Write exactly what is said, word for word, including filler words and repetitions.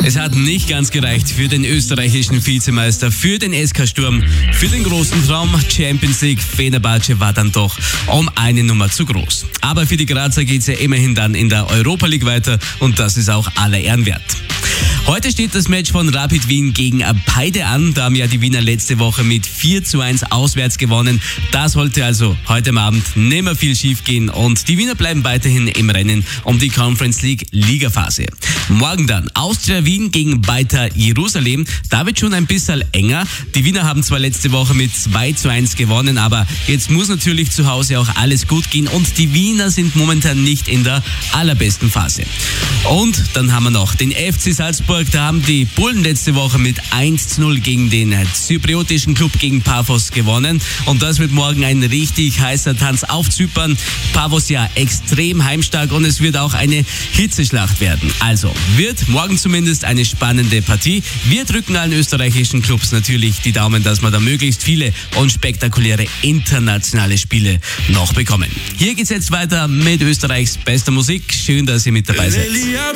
Es hat nicht ganz gereicht für den österreichischen Vizemeister, für den S K Sturm, für den großen Traum Champions League. Fenerbahce war dann doch um eine Nummer zu groß. Aber für die Grazer geht es ja immerhin dann in der Europa League weiter und das ist auch aller Ehren wert. Heute steht das Match von Rapid Wien gegen Paide an. Da haben ja die Wiener letzte Woche mit vier zu eins auswärts gewonnen. Da sollte also heute am Abend nicht mehr viel schief gehen und die Wiener bleiben weiterhin im Rennen um die Conference League Ligaphase. Morgen dann Austria Wien gegen Beitar Jerusalem. Da wird schon ein bisschen enger. Die Wiener haben zwar letzte Woche mit zwei zu eins gewonnen, aber jetzt muss natürlich zu Hause auch alles gut gehen und die Wiener sind momentan nicht in der allerbesten Phase. Und dann haben wir noch den F C Salzburg. Da haben die Bullen letzte Woche mit eins zu null gegen den zypriotischen Club gegen Paphos gewonnen. Und das wird morgen ein richtig heißer Tanz auf Zypern. Paphos ja extrem heimstark und es wird auch eine Hitzeschlacht werden. Also wird morgen zumindest eine spannende Partie. Wir drücken allen österreichischen Clubs natürlich die Daumen, dass wir da möglichst viele und spektakuläre internationale Spiele noch bekommen. Hier geht's jetzt weiter mit Österreichs bester Musik. Schön, dass ihr mit dabei seid.